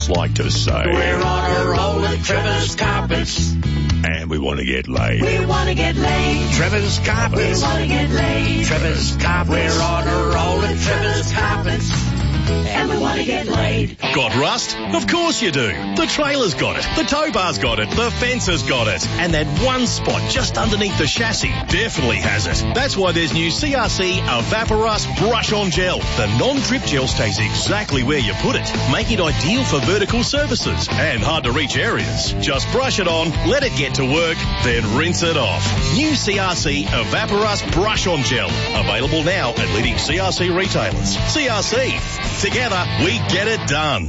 like to say, we're on a roll at Trevor's Carpets. And we want to get laid. We want to get laid. Trevor's Carpets. We want to get laid. Trevor's Carpets. We're on a roll at Trevor's Carpets. And we want to get laid. Got rust? Of course you do. The trailer's got it. The tow bar's got it. The fence has got it. And that one spot just underneath the chassis definitely has it. That's why there's new CRC Evaporust Brush On Gel. The non-drip gel stays exactly where you put it, making it ideal for vertical surfaces and hard-to-reach areas. Just brush it on, let it get to work, then rinse it off. New CRC Evaporust Brush On Gel. Available now at leading CRC retailers. CRC. Together, we get it done.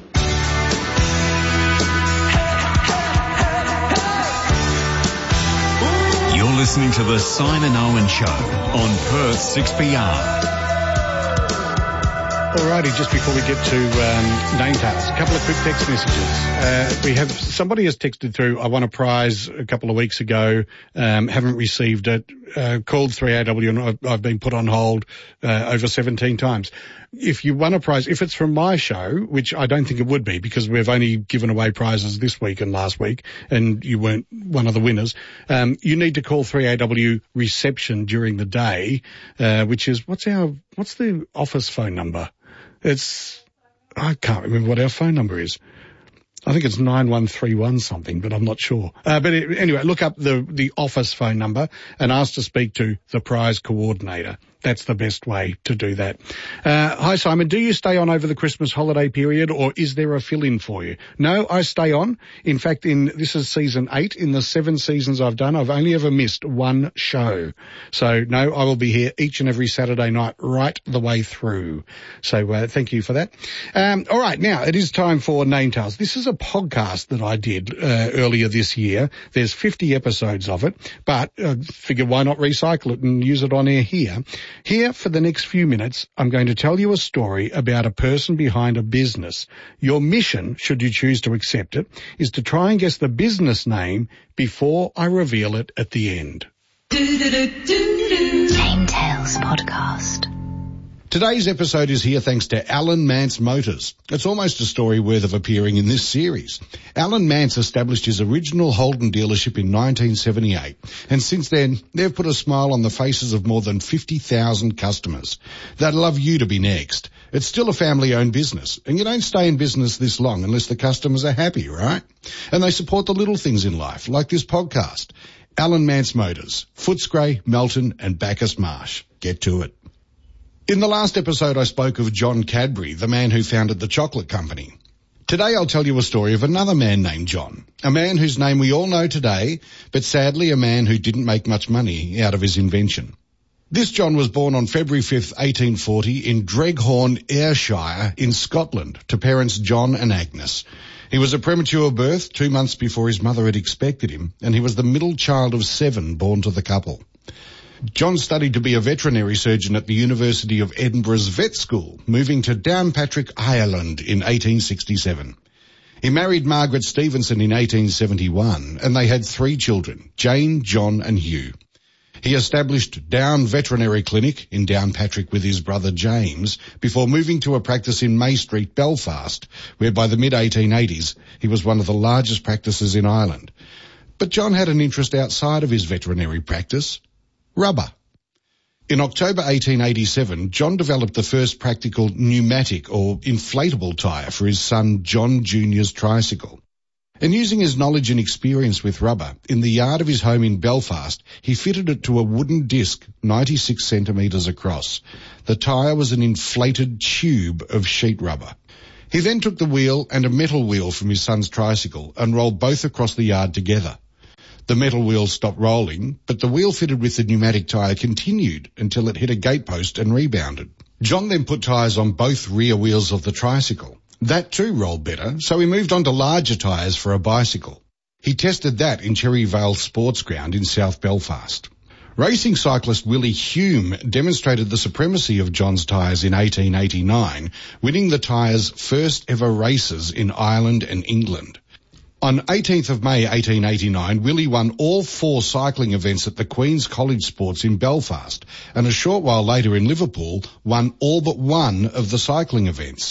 You're listening to the Simon Owen Show on Perth 6PR. Alrighty, just before we get to name tails, a couple of quick text messages. We have somebody has texted through, I won a prize a couple of weeks ago, haven't received it, called 3AW and I've been put on hold over 17 times. If you won a prize, if it's from my show, which I don't think it would be because we've only given away prizes this week and last week and you weren't one of the winners, you need to call 3AW reception during the day, which is, what's the office phone number? I can't remember what our phone number is. I think it's 9131 something, but I'm not sure. Anyway, look up the office phone number and ask to speak to the prize coordinator. That's the best way to do that. Hi, Simon. Do you stay on over the Christmas holiday period or is there a fill-in for you? No, I stay on. In fact, this is season 8. In the 7 seasons I've done, I've only ever missed one show. So, no, I will be here each and every Saturday night right the way through. So, thank you for that. All right, now it is time for Name Tales. This is a podcast that I did earlier this year. There's 50 episodes of it, but figure why not recycle it and use it on air here. Here, for the next few minutes, I'm going to tell you a story about a person behind a business. Your mission, should you choose to accept it, is to try and guess the business name before I reveal it at the end. Name Tales Podcast. Today's episode is here thanks to Alan Mance Motors. It's almost a story worth of appearing in this series. Alan Mance established his original Holden dealership in 1978, and since then, they've put a smile on the faces of more than 50,000 customers. They'd love you to be next. It's still a family-owned business, and you don't stay in business this long unless the customers are happy, right? And they support the little things in life, like this podcast. Alan Mance Motors, Footscray, Melton, and Bacchus Marsh. Get to it. In the last episode, I spoke of John Cadbury, the man who founded the chocolate company. Today, I'll tell you a story of another man named John, a man whose name we all know today, but sadly a man who didn't make much money out of his invention. This John was born on February 5th, 1840 in Dreghorn, Ayrshire in Scotland to parents John and Agnes. He was a premature birth 2 months before his mother had expected him, and he was the middle child of 7 born to the couple. John studied to be a veterinary surgeon at the University of Edinburgh's Vet School, moving to Downpatrick, Ireland in 1867. He married Margaret Stevenson in 1871, and they had 3 children, Jane, John and Hugh. He established Down Veterinary Clinic in Downpatrick with his brother James before moving to a practice in May Street, Belfast, where by the mid-1880s he was one of the largest practices in Ireland. But John had an interest outside of his veterinary practice. Rubber. In October 1887, John developed the first practical pneumatic or inflatable tyre for his son John Jr.'s tricycle. And using his knowledge and experience with rubber, in the yard of his home in Belfast, he fitted it to a wooden disc 96 centimetres across. The tyre was an inflated tube of sheet rubber. He then took the wheel and a metal wheel from his son's tricycle and rolled both across the yard together. The metal wheel stopped rolling, but the wheel fitted with the pneumatic tyre continued until it hit a gatepost and rebounded. John then put tyres on both rear wheels of the tricycle. That too rolled better, so he moved on to larger tyres for a bicycle. He tested that in Cherry Vale Sports Ground in South Belfast. Racing cyclist Willie Hume demonstrated the supremacy of John's tyres in 1889, winning the tyres' first ever races in Ireland and England. On 18th of May 1889, Willie won all 4 cycling events at the Queen's College Sports in Belfast, and a short while later in Liverpool won all but one of the cycling events.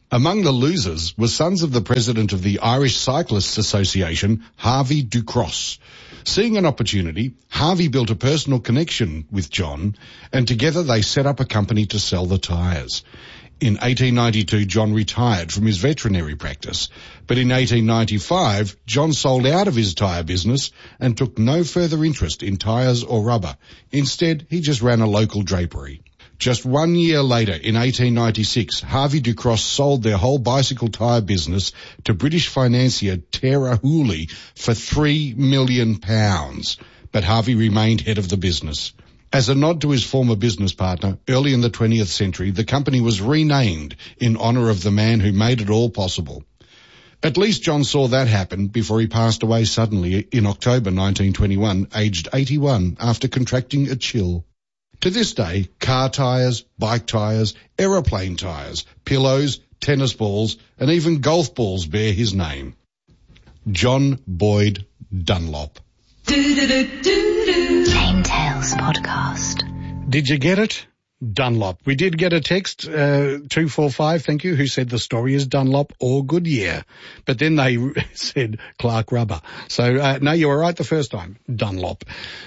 Among the losers were sons of the president of the Irish Cyclists Association, Harvey Ducross. Seeing an opportunity, Harvey built a personal connection with John, and together they set up a company to sell the tyres. In 1892, John retired from his veterinary practice, but in 1895, John sold out of his tyre business and took no further interest in tyres or rubber. Instead, he just ran a local drapery. Just 1 year later, in 1896, Harvey Ducross sold their whole bicycle tyre business to British financier Tara Hooley for £3 million, but Harvey remained head of the business. As a nod to his former business partner, early in the 20th century, the company was renamed in honour of the man who made it all possible. At least John saw that happen before he passed away suddenly in October 1921, aged 81, after contracting a chill. To this day, car tyres, bike tyres, aeroplane tyres, pillows, tennis balls, and even golf balls bear his name. John Boyd Dunlop. Plain Tales Podcast. Did you get it? Dunlop. We did get a text, 245, thank you, who said the story is Dunlop or Goodyear. But then they said Clark Rubber. So, no, you were right the first time, Dunlop.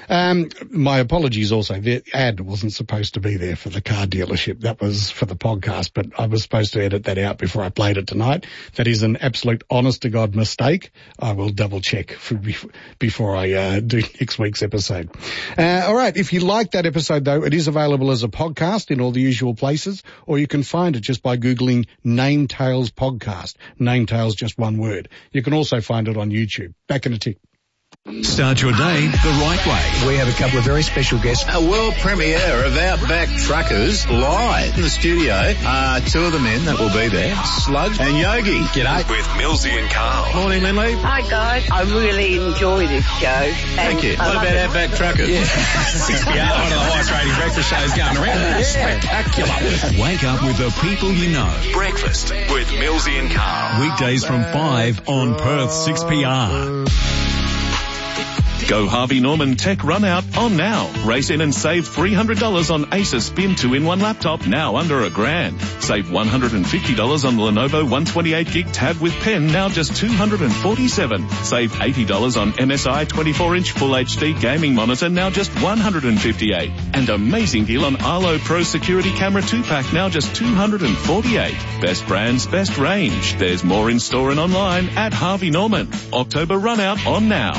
My apologies also. The ad wasn't supposed to be there for the car dealership. That was for the podcast, but I was supposed to edit that out before I played it tonight. That is an absolute honest-to-God mistake. I will double-check before I do next week's episode. All right, if you like that episode, though, it is available as a podcast in all the usual places, or you can find it just by Googling Name Tales Podcast. Name Tales, just one word. You can also find it on YouTube. Back in a tick. Start your day the right way. We have a couple of very special guests. A world premiere of Outback Truckers live in the studio. Two of the men that will be there, Sludge and Yogi. G'day. With Millsy and Carl. Morning, Lindley. Hi guys, I really enjoy this show. Thank you. What about Outback Truckers? Yeah. 6PR, one of the highest rated breakfast shows going around. Yeah. Spectacular. Wake up with the people you know. Breakfast with Millsy and Carl. Weekdays from 5 on Perth 6PR. Go Harvey Norman Tech Run Out on now. Race in and save $300 on Acer Spin 2-in-1 laptop, now under $1,000. Save $150 on the Lenovo 128GB tab with pen, now just $247. Save $80 on MSI 24-inch Full HD gaming monitor, now just $158. And amazing deal on Arlo Pro Security Camera 2-pack, now just $248. Best brands, best range. There's more in store and online at Harvey Norman. October Run Out on now.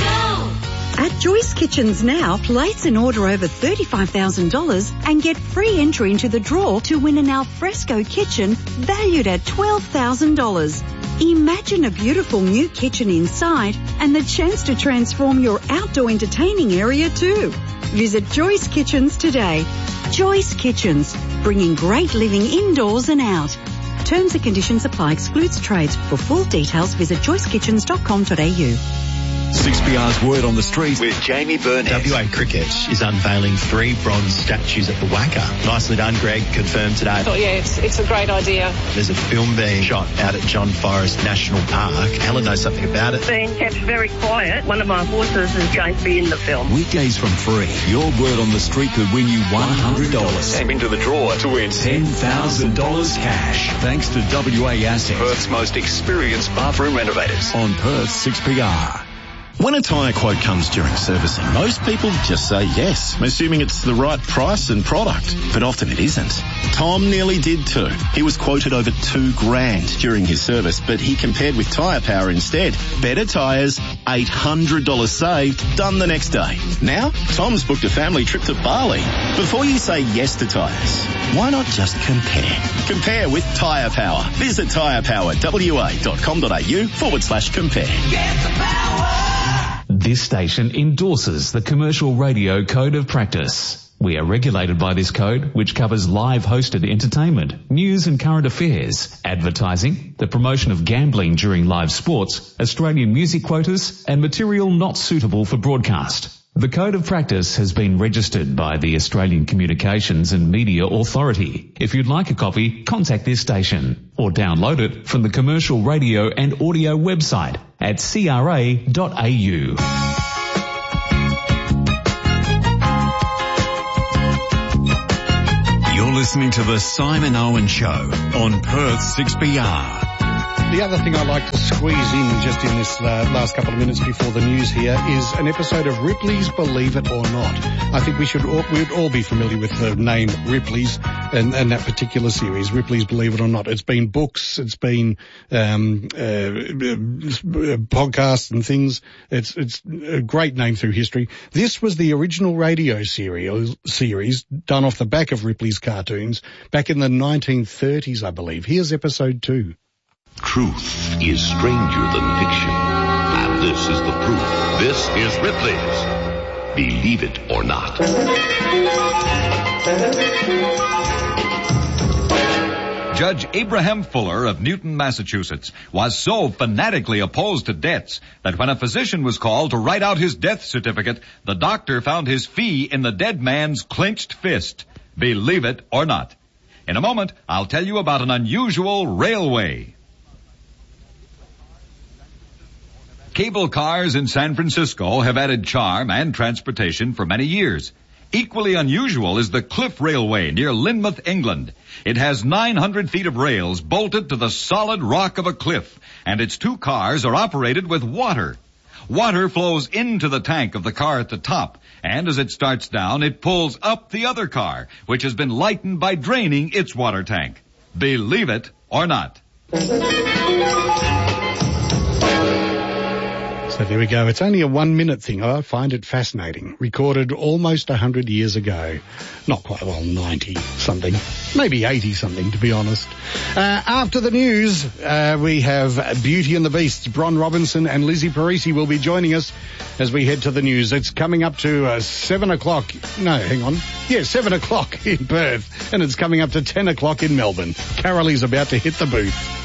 At Joyce Kitchens now, place an order over $35,000 and get free entry into the draw to win an alfresco kitchen valued at $12,000. Imagine a beautiful new kitchen inside and the chance to transform your outdoor entertaining area too. Visit Joyce Kitchens today. Joyce Kitchens, bringing great living indoors and out. Terms and conditions apply. Excludes trades. For full details, visit joycekitchens.com.au. 6PR's Word on the Street with Jamie Burnett. WA Cricket is unveiling 3 bronze statues at the WACA. Nicely done, Greg. Confirmed today. Oh yeah, it's a great idea. There's a film being shot out at John Forrest National Park. Helen knows something about it. Being kept very quiet. One of my horses is going to be in the film. Weekdays from 3. Your Word on the Street could win you $100. Step into the draw to win $10,000 cash. Thanks to WA Assets. Perth's most experienced bathroom renovators. On Perth 6PR. When a tyre quote comes during servicing, most people just say yes, assuming it's the right price and product. But often it isn't. Tom nearly did too. He was quoted over $2,000 during his service, but he compared with Tyre Power instead. Better tyres, $800 saved, done the next day. Now, Tom's booked a family trip to Bali. Before you say yes to tyres, why not just compare? Compare with Tyre Power. Visit tyrepowerwa.com.au/compare. Get the power! This station endorses the Commercial Radio Code of Practice. We are regulated by this code, which covers live hosted entertainment, news and current affairs, advertising, the promotion of gambling during live sports, Australian music quotas, and material not suitable for broadcast. The Code of Practice has been registered by the Australian Communications and Media Authority. If you'd like a copy, contact this station or download it from the Commercial Radio and Audio website at cra.au. You're You're listening to the Simon Owen Show on Perth 6PR. The other thing I like to squeeze in just in this last couple of minutes before the news here is an episode of Ripley's Believe It or Not. I think we'd all be familiar with the name Ripley's and that particular series, Ripley's Believe It or Not. It's been books, it's been podcasts and things. It's a great name through history. This was the original radio series done off the back of Ripley's cartoons back in the 1930s, I believe. Here's episode 2. Truth is stranger than fiction, and this is the proof. This is Ripley's Believe It or Not. Judge Abraham Fuller of Newton, Massachusetts, was so fanatically opposed to deaths that when a physician was called to write out his death certificate, the doctor found his fee in the dead man's clenched fist. Believe it or not. In a moment, I'll tell you about an unusual railway. Cable cars in San Francisco have added charm and transportation for many years. Equally unusual is the Cliff Railway near Lynmouth, England. It has 900 feet of rails bolted to the solid rock of a cliff, and its 2 cars are operated with water. Water flows into the tank of the car at the top, and as it starts down, it pulls up the other car, which has been lightened by draining its water tank. Believe it or not. So there we go. It's only a 1-minute thing. I find it fascinating. Recorded almost 100 years ago. Not quite, 90-something. Maybe 80-something, to be honest. After the news, we have Beauty and the Beast. Bron Robinson and Lizzie Parisi will be joining us as we head to the news. It's coming up to 7 o'clock. No, hang on. Yeah, 7 o'clock in Perth. And it's coming up to 10 o'clock in Melbourne. Carolee's about to hit the booth.